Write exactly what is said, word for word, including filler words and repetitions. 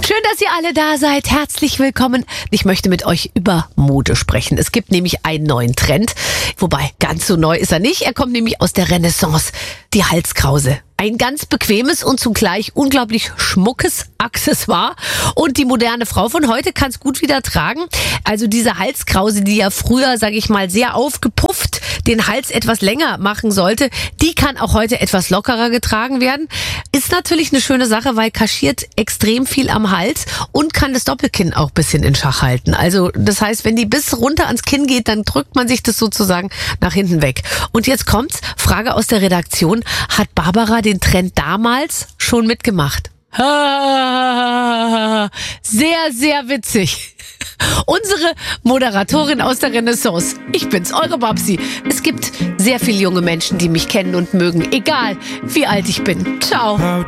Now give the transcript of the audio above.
Schön, dass ihr alle da seid. Herzlich willkommen. Ich möchte mit euch über Mode sprechen. Es gibt nämlich einen neuen Trend. Wobei, ganz so neu ist er nicht. Er kommt nämlich aus der Renaissance. Die Halskrause. Ein ganz bequemes und zugleich unglaublich schmuckes Accessoire. Und die moderne Frau von heute kann es gut wieder tragen. Also diese Halskrause, die ja früher, sage ich mal, sehr aufgepufft den Hals etwas länger machen sollte, die kann auch heute etwas lockerer getragen werden. Ist natürlich eine schöne Sache, weil kaschiert extrem viel am Hals und kann das Doppelkinn auch ein bisschen in Schach halten. Also das heißt, wenn die bis runter ans Kinn geht, dann drückt man sich das sozusagen nach hinten weg. Und jetzt kommt's, Frage aus der Redaktion, hat Barbara den Trend damals schon mitgemacht? Sehr, sehr witzig. Unsere Moderatorin aus der Renaissance. Ich bin's, eure Babsi. Es gibt sehr viele junge Menschen, die mich kennen und mögen, egal wie alt ich bin. Ciao.